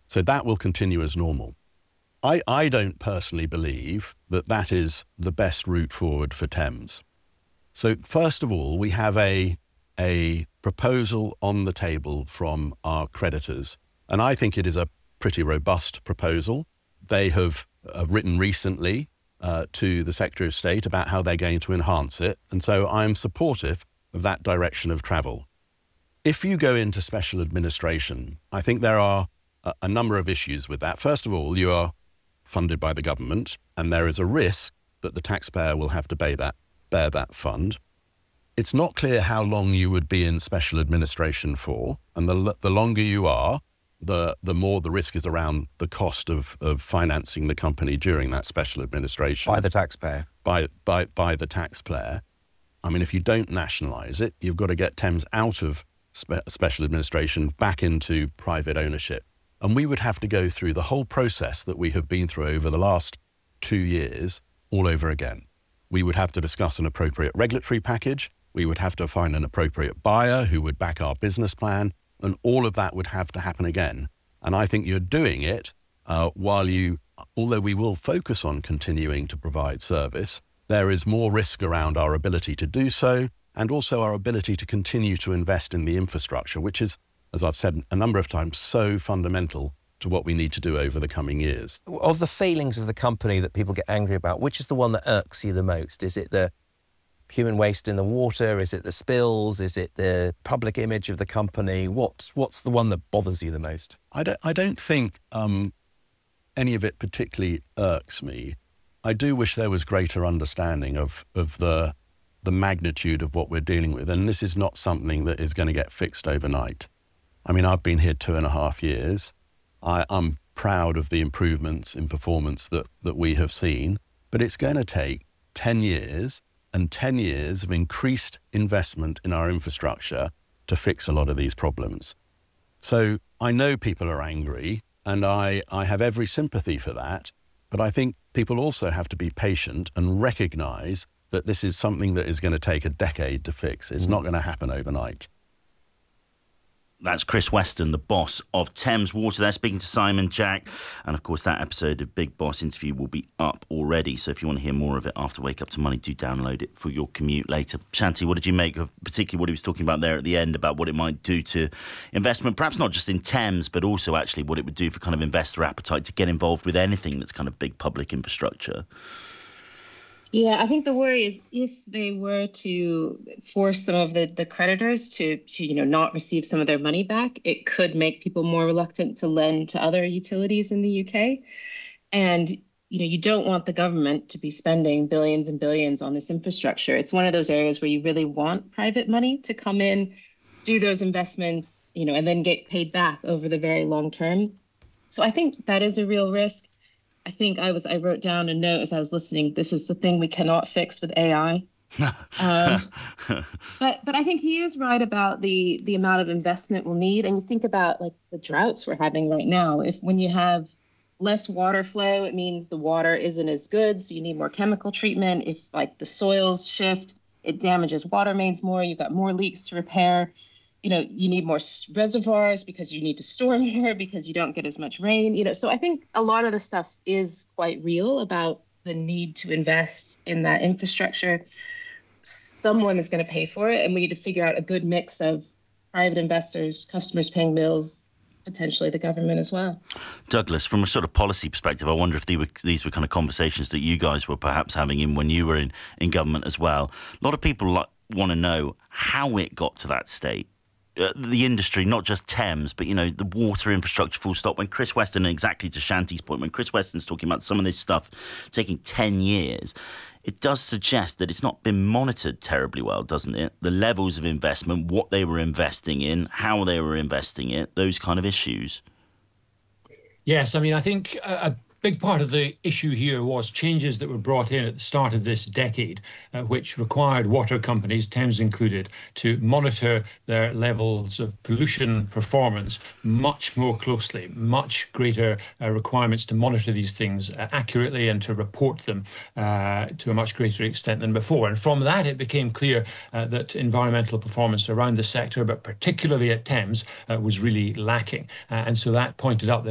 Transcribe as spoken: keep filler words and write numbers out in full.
So that will continue as normal. I, I don't personally believe that that is the best route forward for Thames. So first of all, we have a, a proposal on the table from our creditors, and I think it is a pretty robust proposal. They have uh, written recently uh, to the Secretary of State about how they're going to enhance it, and so I'm supportive of that direction of travel. If you go into special administration, I think there are a, a number of issues with that. First of all, you are funded by the government, and there is a risk that the taxpayer will have to pay that, bear that fund. It's not clear how long you would be in special administration for, and the, the longer you are, the the more the risk is around the cost of, of financing the company during that special administration. By the taxpayer. By, by, by the taxpayer. I mean, if you don't nationalise it, you've got to get Thames out of spe- special administration back into private ownership. And we would have to go through the whole process that we have been through over the last two years all over again. We would have to discuss an appropriate regulatory package. We would have to find an appropriate buyer who would back our business plan. And all of that would have to happen again. And I think you're doing it uh, while you, although we will focus on continuing to provide service, there is more risk around our ability to do so, and also our ability to continue to invest in the infrastructure, which is, as I've said a number of times, so fundamental to what we need to do over the coming years. Of the failings of the company that people get angry about, which is the one that irks you the most? Is it the human waste in the water? Is it the spills? Is it the public image of the company? What's, what's the one that bothers you the most? I don't, I don't think um, any of it particularly irks me. I do wish there was greater understanding of, of the, the magnitude of what we're dealing with. And this is not something that is going to get fixed overnight. I mean, I've been here two and a half years. I, I'm proud of the improvements in performance that, that we have seen, but it's going to take ten years and ten years of increased investment in our infrastructure to fix a lot of these problems. So I know people are angry, and I, I have every sympathy for that, but I think people also have to be patient and recognise that this is something that is going to take a decade to fix. It's mm. not going to happen overnight. That's Chris Weston, the boss of Thames Water. They're speaking to Simon Jack. And of course, that episode of Big Boss Interview will be up already. So if you want to hear more of it after Wake Up to Money, do download it for your commute later. Shanti, what did you make of particularly what he was talking about there at the end about what it might do to investment, perhaps not just in Thames, but also actually what it would do for kind of investor appetite to get involved with anything that's kind of big public infrastructure? Yeah, I think the worry is if they were to force some of the, the creditors to, to, you know, not receive some of their money back, it could make people more reluctant to lend to other utilities in the U K. And, you know, you don't want the government to be spending billions and billions on this infrastructure. It's one of those areas where you really want private money to come in, do those investments, you know, and then get paid back over the very long term. So I think that is a real risk. I think I was, I wrote down a note as I was listening, this is the thing we cannot fix with A I. um, but but I think he is right about the the amount of investment we'll need. And you think about like the droughts we're having right now. If when you have less water flow, it means the water isn't as good. So you need more chemical treatment. If like the soils shift, it damages water mains more. You've got more leaks to repair. You know, you need more reservoirs because you need to store more because you don't get as much rain, you know. So I think a lot of the stuff is quite real about the need to invest in that infrastructure. Someone is going to pay for it, and we need to figure out a good mix of private investors, customers paying bills, potentially the government as well. Douglas, from a sort of policy perspective, I wonder if these were, these were kind of conversations that you guys were perhaps having in when you were in, in government as well. A lot of people like, want to know how it got to that state. Uh, the industry, not just Thames, but, you know, the water infrastructure full stop. When Chris Weston, exactly to Shanti's point, when Chris Weston's talking about some of this stuff taking ten years, it does suggest that it's not been monitored terribly well, doesn't it? The levels of investment, what they were investing in, how they were investing it, those kind of issues. Yes, I mean, I think a big part of the issue here was changes that were brought in at the start of this decade, uh, which required water companies, Thames included, to monitor their levels of pollution performance much more closely, much greater uh, requirements to monitor these things uh, accurately and to report them uh, to a much greater extent than before. And from that, it became clear uh, that environmental performance around the sector, but particularly at Thames, uh, was really lacking. Uh, and so that pointed out the